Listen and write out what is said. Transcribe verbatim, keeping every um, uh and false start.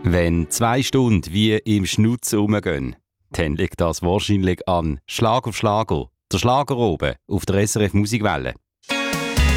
Wenn zwei Stunden wie im Schnutz rumgehen, dann liegt das wahrscheinlich an Schlag auf Schlager. Der Schlager oben auf der S R F Musikwelle.